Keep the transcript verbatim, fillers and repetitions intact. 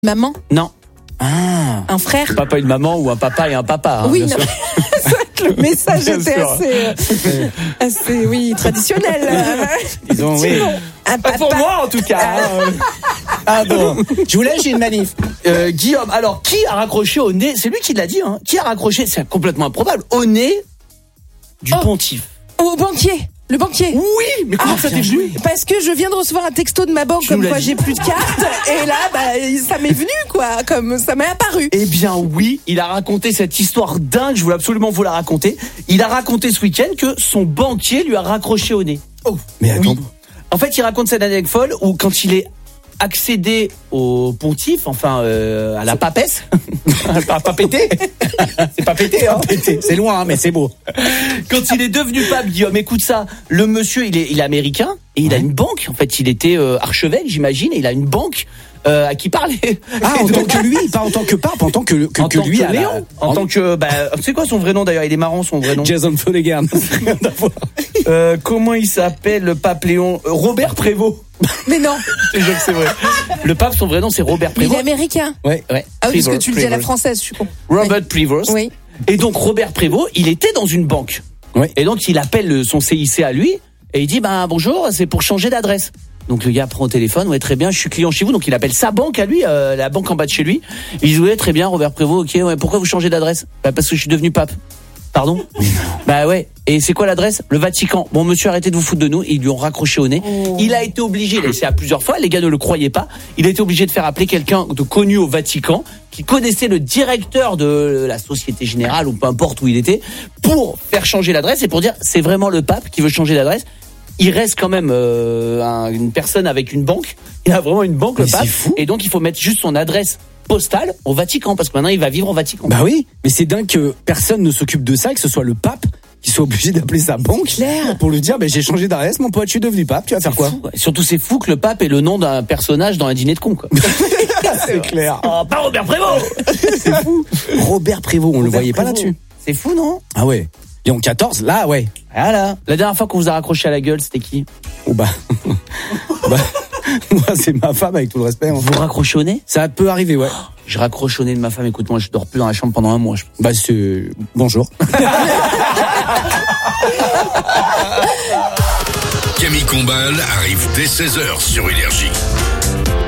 Maman? Non. Ah. Un frère? Papa et une maman ou un papa et un papa. Hein, oui, bien non. sûr. C'est vrai que le message Bien était sûr. assez, euh, assez, oui, traditionnel. Disons, oui. Un Pas papa. pour moi en tout cas. hein. Ah bon. Je vous laisse, j'ai une manif. Euh, Guillaume, alors qui a raccroché au nez? C'est lui qui l'a dit. Hein. Qui a raccroché? C'est complètement improbable. Au nez du Oh. pontife. Au banquier. Le banquier. Oui, mais comment Ah, ça t'est bien venu? joué. Parce que je viens de recevoir un texto de ma banque Tu comme nous l'as quoi dit. j'ai plus de carte et là bah ça m'est venu quoi, comme ça m'est apparu. Eh bien oui, il a raconté cette histoire dingue, je voulais absolument vous la raconter. Il a raconté ce week-end que son banquier lui a raccroché au nez. Oh, mais attends. Oui. En fait, il raconte cette anecdote folle où quand il est accédé au pontife, enfin euh, à la papesse, pas, pas pété, c'est pas pété, hein. C'est loin, hein, mais c'est beau. Quand il est devenu pape, Guillaume, écoute ça, le monsieur, il est, il est américain et il a une banque. En fait, il était euh, archevêque, j'imagine, et il a une banque euh, à qui parler. Ah, en tant que lui, pas en tant que pape, en tant que, que, en que tant lui que à la- Léon, en, tant que, bah, c'est quoi son vrai nom d'ailleurs? Il est marrant son vrai nom. Jason Folegan. Euh, comment il s'appelle le pape Léon? Euh, Robert Prévost. Mais non, Je te jure que c'est vrai. Le pape, son vrai nom, c'est Robert il est Prévost. américain. Ouais, ouais. Ah oui, parce que Prévost, tu le dis à la Prévost. française, je suis con. Robert Prévost. Oui. Et donc Robert Prévost, il était dans une banque. Ouais. Et donc il appelle le- son C I C à lui et il dit bah bonjour, c'est pour changer d'adresse. Donc le gars prend au téléphone, ouais très bien, je suis client chez vous. Donc il appelle sa banque à lui, euh, la banque en bas de chez lui. Il dit ouais très bien Robert Prévost, ok ouais, pourquoi vous changez d'adresse? Bah parce que je suis devenu pape. Pardon? Bah ouais. Et c'est quoi l'adresse? Le Vatican. Bon monsieur, arrêtez de vous foutre de nous. Ils lui ont raccroché au nez. Oh. Il a été obligé, il a essayé à plusieurs fois, les gars ne le croyaient pas. Il a été obligé de faire appeler quelqu'un de connu au Vatican qui connaissait le directeur de la Société Générale ou peu importe où il était pour faire changer l'adresse et pour dire c'est vraiment le pape qui veut changer d'adresse. Il reste quand même euh, un- une personne avec une banque. Il a vraiment une banque, Mais le pape. c'est fou. Et donc il faut mettre juste son adresse postale au Vatican parce que maintenant il va vivre au Vatican. Bah oui, mais c'est dingue que personne ne s'occupe de ça, que ce soit le pape qui soit obligé d'appeler sa banque clair. pour lui dire bah, j'ai changé d'adresse, mon pote, je suis devenu pape, tu vas faire quoi? Fou, ouais. Surtout c'est fou que le pape est le nom d'un personnage dans un dîner de con quoi. C'est clair. Oh, pas Robert Prévost. C'est fou. Robert Prévost, on le voyait pas Prévost. là-dessus. C'est fou non? Ah ouais. Léon quatorze, là, ouais. Voilà. La dernière fois qu'on vous a raccroché à la gueule, c'était qui? Oh bah. bah. Moi, c'est ma femme, avec tout le respect. hein. Vous raccrochez au nez? Ça peut arriver, ouais. Je raccroche au nez de ma femme. Écoute, moi, je dors plus dans la chambre pendant un mois. Je... Bah, c'est. Bonjour. Camille Combal arrive dès seize heures sur Énergie.